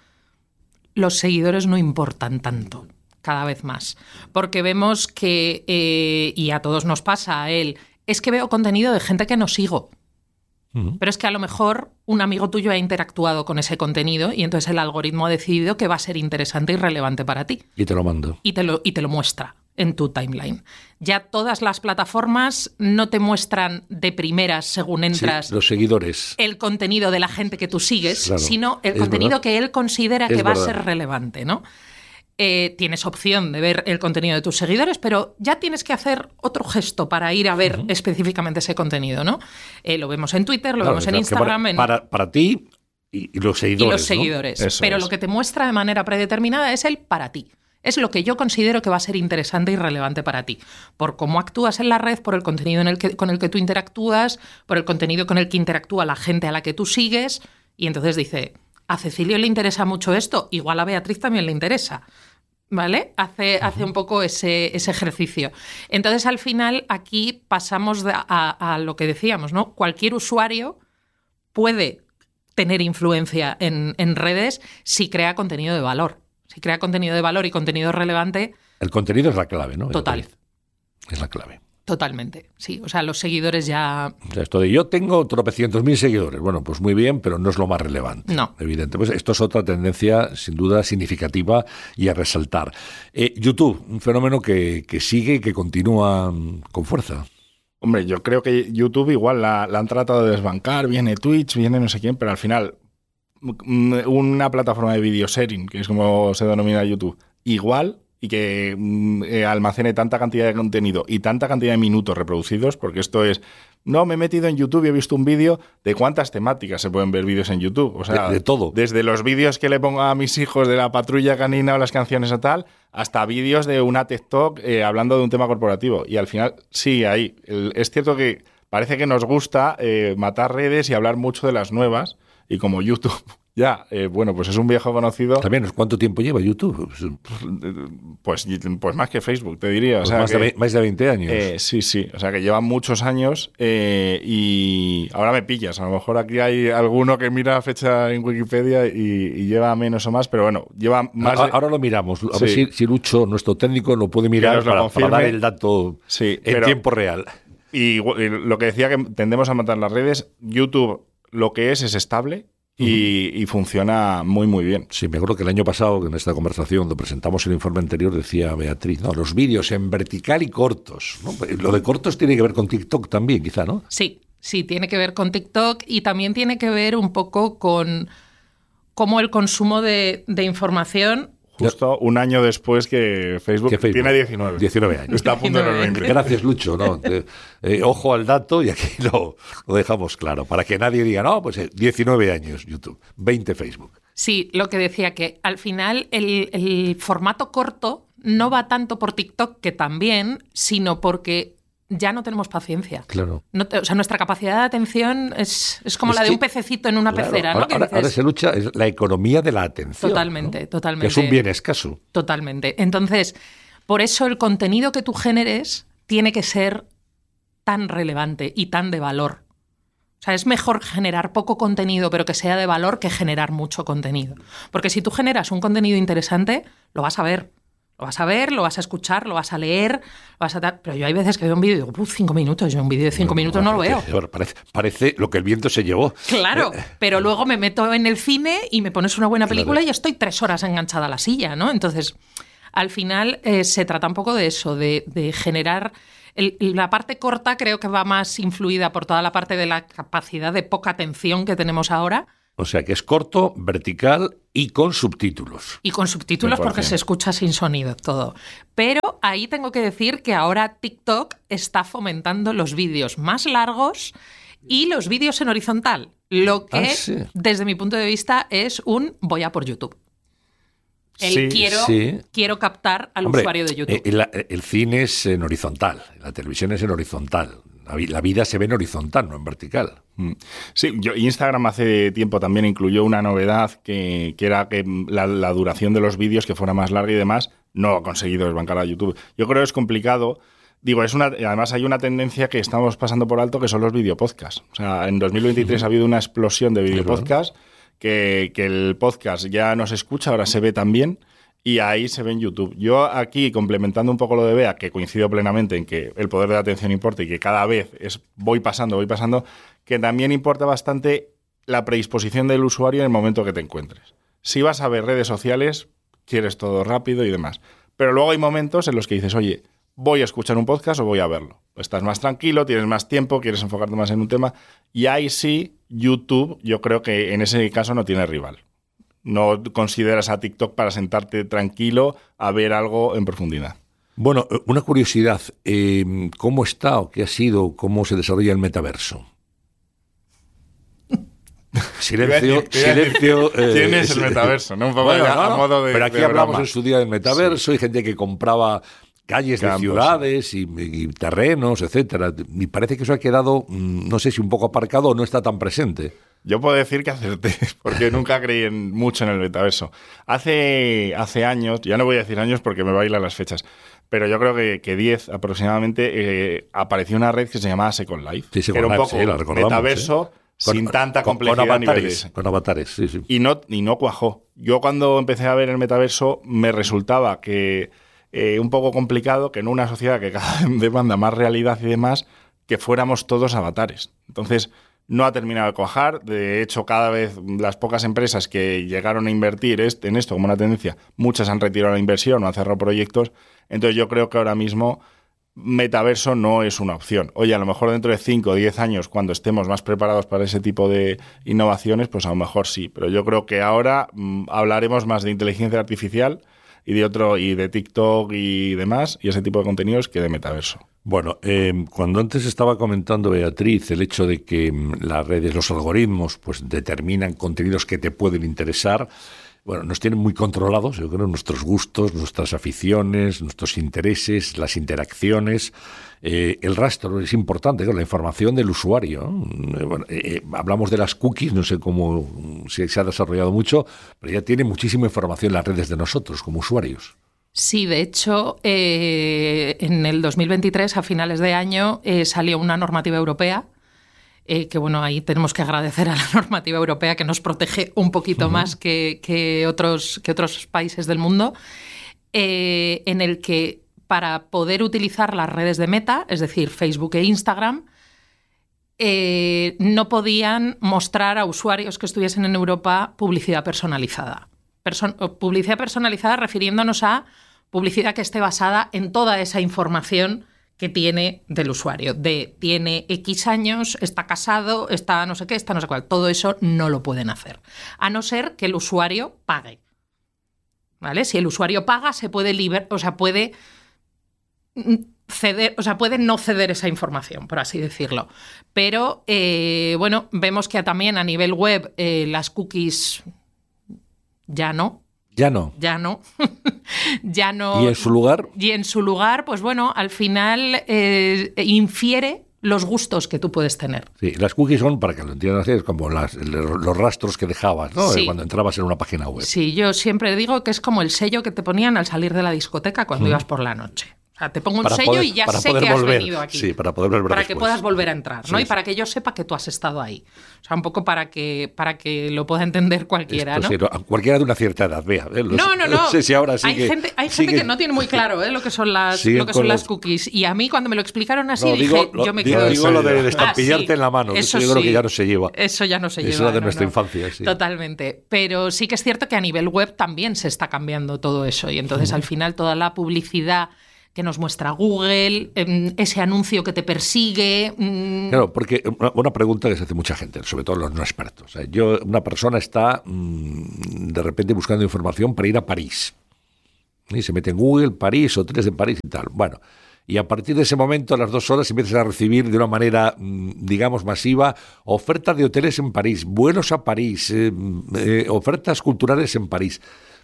los seguidores no importan tanto. Cada vez más, porque vemos que, eh, y a todos nos pasa a él, es que veo contenido de gente que no sigo, uh-huh. pero es que a lo mejor un amigo tuyo ha interactuado con ese contenido y entonces el algoritmo ha decidido que va a ser interesante y relevante para ti. Y te lo mando. Y te lo, y te lo muestra en tu timeline. Ya todas las plataformas no te muestran de primeras, según entras, sí, los seguidores, el contenido de la gente que tú sigues, claro, sino el es contenido verdad. que él considera es que va verdad. a ser relevante, ¿no? Eh, tienes opción de ver el contenido de tus seguidores, pero ya tienes que hacer otro gesto para ir a ver uh-huh. específicamente ese contenido, ¿no? Eh, lo vemos en Twitter, lo claro, vemos en claro, Instagram. Para, en... para, para ti y, y los seguidores. Y los seguidores. ¿no? Pero es. lo que te muestra de manera predeterminada es el para ti. Es lo que yo considero que va a ser interesante y relevante para ti. Por cómo actúas en la red, por el contenido en el que, con el que tú interactúas, por el contenido con el que interactúa la gente a la que tú sigues. Y entonces dice, a Cecilio le interesa mucho esto, igual a Beatriz también le interesa. ¿Vale? Hace, uh-huh. hace un poco ese, ese ejercicio. Entonces, al final, aquí pasamos de, a, a lo que decíamos, ¿no? Cualquier usuario puede tener influencia en, en redes si crea contenido de valor. Si crea contenido de valor y contenido relevante... El contenido es la clave, ¿no? Total. Es la clave. Totalmente, sí. O sea, los seguidores ya... O sea, esto de yo tengo tropecientos mil seguidores. Bueno, pues muy bien, pero no es lo más relevante. No. Evidente. Pues esto es otra tendencia, sin duda, significativa y a resaltar. Eh, YouTube, un fenómeno que, que sigue y que continúa con fuerza. Hombre, yo creo que YouTube igual la, la han tratado de desbancar, viene Twitch, viene no sé quién, pero al final una plataforma de video sharing, que es como se denomina YouTube, igual... y que eh, almacene tanta cantidad de contenido y tanta cantidad de minutos reproducidos, porque esto es, no, me he metido en YouTube y he visto un vídeo de cuántas temáticas se pueden ver vídeos en YouTube. O sea, de, de todo. Desde los vídeos que le pongo a mis hijos de la patrulla canina o las canciones o tal, hasta vídeos de una TikTok eh, hablando de un tema corporativo. Y al final, sí, ahí. El, es cierto que parece que nos gusta eh, matar redes y hablar mucho de las nuevas, y como YouTube... Ya, eh, bueno, pues es un viejo conocido. También, ¿cuánto tiempo lleva YouTube? Pues, pues más que Facebook, te diría. Pues o sea más, que, de, más de veinte años. Eh, sí, sí. O sea, que lleva muchos años eh, y ahora me pillas. A lo mejor aquí hay alguno que mira la fecha en Wikipedia y, y lleva menos o más, pero bueno, lleva más... Ahora, de... ahora lo miramos. A sí. ver si, si Lucho, nuestro técnico, lo puede mirar para, para dar el dato sí, en pero, tiempo real. Y, y lo que decía, que tendemos a matar las redes, YouTube lo que es es estable. Y, y funciona muy, muy bien. Sí, me acuerdo que el año pasado, en esta conversación, cuando presentamos el informe anterior, decía Beatriz, no, los vídeos en vertical y cortos, ¿no? Lo de cortos tiene que ver con TikTok también, quizá, ¿no? Sí, sí, tiene que ver con TikTok y también tiene que ver un poco con cómo el consumo de, de información... Justo un año después que Facebook, que Facebook tiene diecinueve. diecinueve años. Está a punto de los veinte. Gracias, Lucho. ¿no? Eh, eh, ojo al dato y aquí lo, lo dejamos claro. Para que nadie diga, no, pues eh, diecinueve años YouTube, veinte Facebook. Sí, lo que decía, que al final el, el formato corto no va tanto por TikTok, que también, sino porque... ya no tenemos paciencia. Claro. No te, o sea, nuestra capacidad de atención es, es como es la de que, un pececito en una claro, pecera, ¿no? Ahora, Que ahora, dices, ahora se lucha es la economía de la atención. Totalmente, ¿no? totalmente. Que es un bien escaso. Totalmente. Entonces, por eso el contenido que tú generes tiene que ser tan relevante y tan de valor. O sea, es mejor generar poco contenido, pero que sea de valor, que generar mucho contenido. Porque si tú generas un contenido interesante, lo vas a ver. Lo vas a ver, lo vas a escuchar, lo vas a leer, lo vas a dar... Pero yo hay veces que veo un vídeo y digo, uff, cinco minutos, yo un vídeo de cinco no, minutos no, no lo veo. Parece, parece lo que el viento se llevó. Claro, pero luego me meto en el cine y me pones una buena película claro. y estoy tres horas enganchada a la silla, ¿no? Entonces, al final eh, se trata un poco de eso, de, de generar... El, la parte corta creo que va más influida por toda la parte de la capacidad de poca atención que tenemos ahora. O sea, que es corto, vertical y con subtítulos. Y con subtítulos porque se escucha sin sonido todo. Pero ahí tengo que decir que ahora TikTok está fomentando los vídeos más largos y los vídeos en horizontal. Lo que, ah, sí. desde mi punto de vista, es un voy a por YouTube. El sí, quiero, sí. quiero captar al Hombre, usuario de YouTube. El, el cine es en horizontal, la televisión es en horizontal. La vida se ve en horizontal, no en vertical. Sí, yo, Instagram hace tiempo también incluyó una novedad que, que era que la, la duración de los vídeos que fuera más larga y demás. No ha conseguido desbancar a YouTube. Yo creo que es complicado. Digo, es una, además hay una tendencia que estamos pasando por alto que son los videopodcasts. O sea, en dos mil veintitrés uh-huh. ha habido una explosión de videopodcasts que, que el podcast ya no se escucha, ahora se ve también. Y ahí se ve en YouTube. Yo aquí, complementando un poco lo de Bea, que coincido plenamente en que el poder de la atención importa y que cada vez es voy pasando, voy pasando, que también importa bastante la predisposición del usuario en el momento que te encuentres. Si vas a ver redes sociales, quieres todo rápido y demás. Pero luego hay momentos en los que dices, oye, voy a escuchar un podcast o voy a verlo. Estás más tranquilo, tienes más tiempo, quieres enfocarte más en un tema. Y ahí sí, YouTube, yo creo que en ese caso no tiene rival. No consideras a TikTok para sentarte tranquilo a ver algo en profundidad. Bueno, una curiosidad, eh, ¿cómo está o qué ha sido, cómo se desarrolla el metaverso? Silencio, decir, silencio. Eh, ¿Quién es el metaverso? ¿No? Un poco bueno, ya, no, a modo de, pero aquí de hablamos broma. en su día del metaverso, sí. Hay gente que compraba calles Campos, de ciudades y, y terrenos, etcétera. Y parece que eso ha quedado, no sé si un poco aparcado o no está tan presente. Yo puedo decir que acerté, porque nunca creí en, mucho en el metaverso. Hace, hace años, ya no voy a decir años porque me bailan las fechas, pero yo creo que, que diez aproximadamente, eh, apareció una red que se llamaba Second Life. Sí, Second era un Life, poco sí, la recordamos, metaverso sí. sin con, tanta con, complejidad. Con avatares, a nivel de... con avatares, sí, sí. Y no, y no cuajó. Yo cuando empecé a ver el metaverso me resultaba que eh, un poco complicado que en una sociedad que cada vez demanda más realidad y demás, que fuéramos todos avatares. Entonces... no ha terminado de cuajar. De hecho, cada vez las pocas empresas que llegaron a invertir en esto como una tendencia, muchas han retirado la inversión o han cerrado proyectos. Entonces yo creo que ahora mismo metaverso no es una opción. Oye, a lo mejor dentro de cinco o diez años, cuando estemos más preparados para ese tipo de innovaciones, pues a lo mejor sí. Pero yo creo que ahora mmm, hablaremos más de inteligencia artificial y de otro y de TikTok y demás, y ese tipo de contenidos, que de metaverso. Bueno, eh, cuando antes estaba comentando Beatriz el hecho de que las redes, los algoritmos, pues determinan contenidos que te pueden interesar, bueno, nos tienen muy controlados, yo creo, nuestros gustos, nuestras aficiones, nuestros intereses, las interacciones. Eh, el rastro es importante, ¿no? La información del usuario. Eh, bueno, eh, hablamos de las cookies, no sé cómo si se ha desarrollado mucho, pero ya tiene muchísima información las redes de nosotros como usuarios. Sí, de hecho, eh, en el dos mil veintitrés, a finales de año, eh, salió una normativa europea, eh, que bueno, ahí tenemos que agradecer a la normativa europea que nos protege un poquito uh-huh. más que, que, otros, que otros países del mundo, eh, en el que para poder utilizar las redes de Meta, es decir, Facebook e Instagram, eh, no podían mostrar a usuarios que estuviesen en Europa publicidad personalizada. Person- publicidad personalizada refiriéndonos a publicidad que esté basada en toda esa información que tiene del usuario. De tiene X años, está casado, está no sé qué, está no sé cuál. Todo eso no lo pueden hacer. A no ser que el usuario pague. ¿Vale? Si el usuario paga, se puede liber- o sea, puede ceder, o sea, puede no ceder esa información, por así decirlo. Pero, eh, bueno, vemos que también a nivel web eh, las cookies... Ya no. Ya no. Ya no. ya no. ¿Y en su lugar? Y en su lugar, pues bueno, al final eh, infiere los gustos que tú puedes tener. Sí, las cookies son, para que lo entiendan así, es como las, los rastros que dejabas, ¿no? Sí. Cuando entrabas en una página web. Sí, yo siempre digo que es como el sello que te ponían al salir de la discoteca cuando mm. ibas por la noche. sea, te pongo un para sello poder, y ya para sé poder que volver, has venido aquí. Sí, para poder volver Para después. que puedas volver a entrar, ¿no? Sí, y para que yo sepa que tú has estado ahí. O sea, un poco para que, para que lo pueda entender cualquiera, Esto, ¿no? Sí, no, cualquiera de una cierta edad, vea. ¿eh? Los, No, no, no. no sé si ahora sí hay que, gente, hay sigue, gente que no tiene muy claro ¿eh? lo que son las, lo que son las cookies. Y a mí cuando me lo explicaron así no, dije, digo, lo, yo me digo, quedo... Digo lo de estampillarte ah, sí. en la mano. Eso, eso yo sí. creo que ya no se lleva. Eso ya no se Eso lleva. era de no, nuestra no. infancia, sí. Totalmente. Pero sí que es cierto que a nivel web también se está cambiando todo eso. Y entonces, uh-huh. al final, toda la publicidad que nos muestra Google, ese anuncio que te persigue... Mmm... Claro, porque una, una pregunta que se hace mucha gente, sobre todo los no expertos. O sea, yo, una persona está mmm, de repente buscando información para ir a París. Y se mete en Google, París, hoteles de París y tal. Bueno, y a partir de ese momento, a las dos horas, empiezas a recibir de una manera, digamos, masiva, ofertas de hoteles en París, vuelos a París, eh, eh, ofertas culturales en París.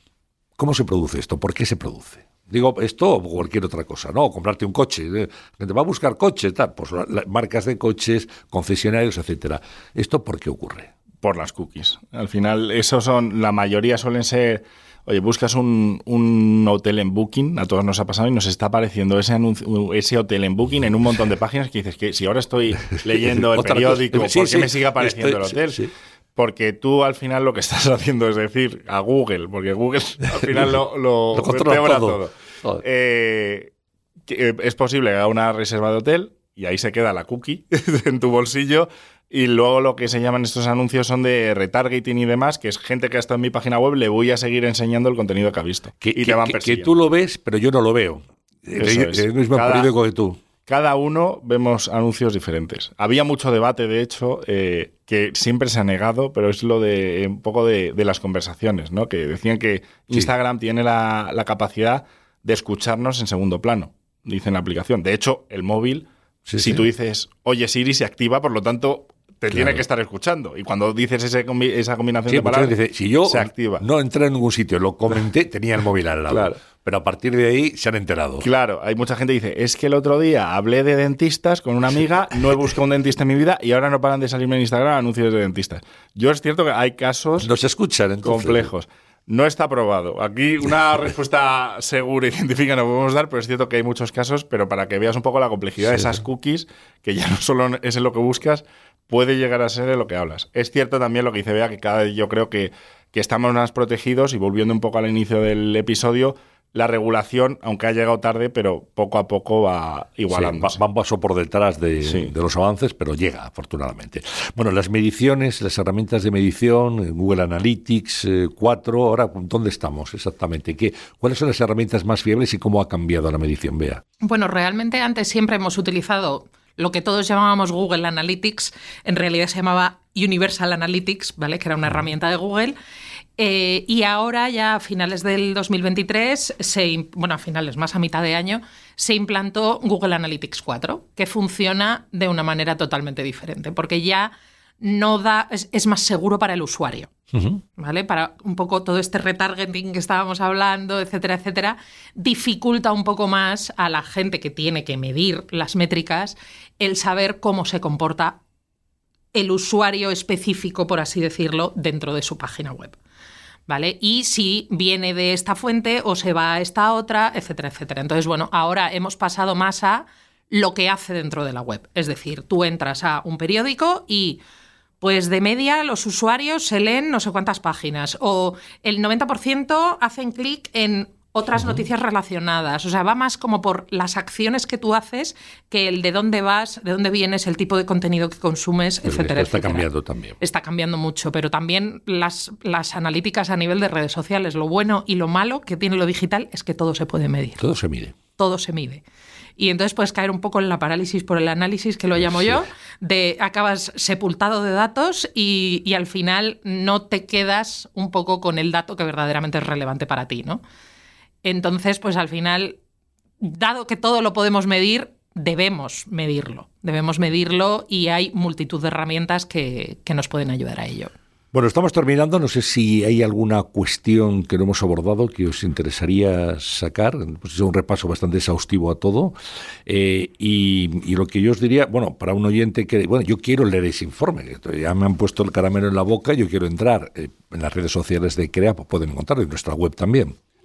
¿Cómo se produce esto? ¿Por qué se produce? Digo, esto o cualquier otra cosa, ¿no? Comprarte un coche, ¿eh? Te va a buscar coche, tal, pues la, la, marcas de coches, concesionarios, etcétera. ¿Esto por qué ocurre? Por las cookies. Al final, esos son, la mayoría suelen ser, oye, buscas un, un hotel en Booking, a todos nos ha pasado y nos está apareciendo ese anuncio, ese hotel en Booking en un montón de páginas que dices que si ahora estoy leyendo el periódico, sí, ¿por qué sí, me sigue apareciendo estoy, el hotel? Sí, sí. Porque tú al final lo que estás haciendo es decir a Google, porque Google al final lo, lo, lo controla todo. todo. Eh, es posible que haga una reserva de hotel y ahí se queda la cookie en tu bolsillo y luego lo que se llaman estos anuncios son de retargeting y demás, que es gente que ha estado en mi página web, le voy a seguir enseñando el contenido que ha visto. Que, y que, te van que, que tú lo ves, pero yo no lo veo. Eso es. El mismo Cada, periódico que tú. Cada uno vemos anuncios diferentes. Había mucho debate, de hecho, eh, que siempre se ha negado, pero es lo de un poco de, de las conversaciones, ¿no? Que decían que Instagram sí. tiene la, la capacidad de escucharnos en segundo plano, dice en la aplicación. De hecho, el móvil, sí, si sí. tú dices, oye Siri, se activa, por lo tanto, te claro. tiene que estar escuchando. Y cuando dices ese, esa combinación sí, de palabras, dice, si yo se activa. No entré en ningún sitio, lo comenté, tenía el móvil al lado. Claro. Pero a partir de ahí se han enterado. Claro, hay mucha gente que dice, es que el otro día hablé de dentistas con una amiga, no he buscado un dentista en mi vida y ahora no paran de salirme en Instagram anuncios de dentistas. Yo es cierto que hay casos no se escuchan, entonces. complejos. No está probado. Aquí una respuesta segura y científica no podemos dar, pero es cierto que hay muchos casos, pero para que veas un poco la complejidad sí. de esas cookies, que ya no solo es en lo que buscas, puede llegar a ser en lo que hablas. Es cierto también lo que dice Bea, que cada vez yo creo que, que estamos más protegidos, y volviendo un poco al inicio del episodio, la regulación, aunque ha llegado tarde, pero poco a poco va igualando. Sí, va, va un paso por detrás de, sí. de los avances, pero llega, afortunadamente. Bueno, las mediciones, las herramientas de medición, Google Analytics eh, cuatro, ahora, ¿dónde estamos exactamente? ¿Qué, ¿Cuáles son las herramientas más fiables y cómo ha cambiado la medición, Bea? Bueno, realmente antes siempre hemos utilizado lo que todos llamábamos Google Analytics, en realidad se llamaba Universal Analytics, ¿vale? Que era una herramienta de Google. Eh, y ahora ya a finales del dos mil veintitrés, se, bueno, a finales, más a mitad de año, se implantó Google Analytics cuatro, que funciona de una manera totalmente diferente, porque ya no da, es, es más seguro para el usuario, uh-huh. ¿vale? Para un poco todo este retargeting que estábamos hablando, etcétera, etcétera, dificulta un poco más a la gente que tiene que medir las métricas el saber cómo se comporta el usuario específico, por así decirlo, dentro de su página web. ¿Vale? Y si viene de esta fuente o se va a esta otra, etcétera, etcétera. Entonces, bueno, ahora hemos pasado más a lo que hace dentro de la web. Es decir, tú entras a un periódico y, pues, de media los usuarios se leen no sé cuántas páginas o el noventa por ciento hacen clic en otras uh-huh. noticias relacionadas. O sea, va más como por las acciones que tú haces que el de dónde vas, de dónde vienes, el tipo de contenido que consumes, pero etcétera, está etcétera. cambiando también. Está cambiando mucho, pero también las, las analíticas a nivel de redes sociales. Lo bueno y lo malo que tiene lo digital es que todo se puede medir. Todo se mide. Todo se mide. Y entonces puedes caer un poco en la parálisis por el análisis, que lo llamo sí. yo, de acabas sepultado de datos y, y al final no te quedas un poco con el dato que verdaderamente es relevante para ti, ¿no? Entonces, pues al final, dado que todo lo podemos medir, debemos medirlo. Debemos medirlo y hay multitud de herramientas que, que nos pueden ayudar a ello. Bueno, estamos terminando. No sé si hay alguna cuestión que no hemos abordado que os interesaría sacar. Pues es un repaso bastante exhaustivo a todo. Eh, y, y lo que yo os diría, bueno, para un oyente que, bueno, yo quiero leer ese informe. Ya me han puesto el caramelo en la boca, yo quiero entrar. Eh, en las redes sociales de CREA pues pueden encontrar, en nuestra web también.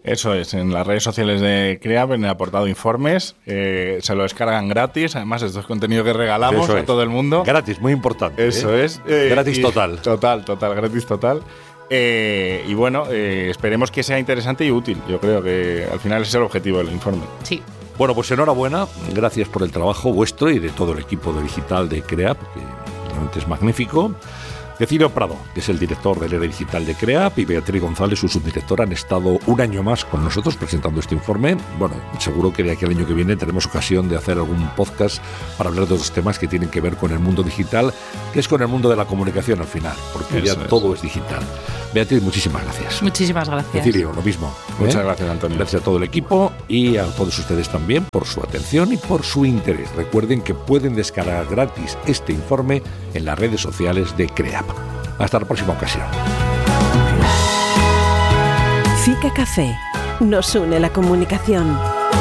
Eso es, en las redes sociales de CREAP, en el apartado informes, eh, se lo descargan gratis. Además, esto es contenido que regalamos Eso a es. todo el mundo. Gratis, muy importante. Eso ¿eh? es. eh, Gratis y- total. Total, total, gratis total. Eh, y bueno, eh, esperemos que sea interesante y útil. Yo creo que al final ese es el objetivo del informe. Sí. Bueno, pues enhorabuena, gracias por el trabajo vuestro y de todo el equipo de digital de CREAP, que realmente es magnífico. Cecilio Prado, que es el director del área digital de CREAP, y Beatriz González, su subdirectora, han estado un año más con nosotros presentando este informe. Bueno, seguro que de aquí al año que viene tenemos ocasión de hacer algún podcast para hablar de otros temas que tienen que ver con el mundo digital, que es con el mundo de la comunicación al final, porque Eso ya es. todo es digital. Beatriz, muchísimas gracias. Muchísimas gracias. Cecilio, lo mismo. Muchas ¿eh? gracias, Antonio. Gracias a todo el equipo y a todos ustedes también por su atención y por su interés. Recuerden que pueden descargar gratis este informe en las redes sociales de CREAP. Hasta la próxima ocasión. Fica Café. Nos une la comunicación.